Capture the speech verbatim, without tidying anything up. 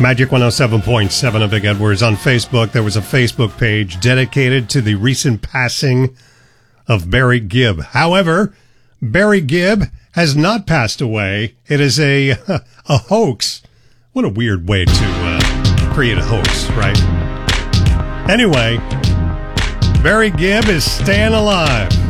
Magic one oh seven point seven of Big Edwards on Facebook. There was a Facebook page dedicated to the recent passing of Barry Gibb. However, Barry Gibb has not passed away. It is a a hoax. What a weird way to uh, create a hoax, right? Anyway, Barry Gibb is staying alive.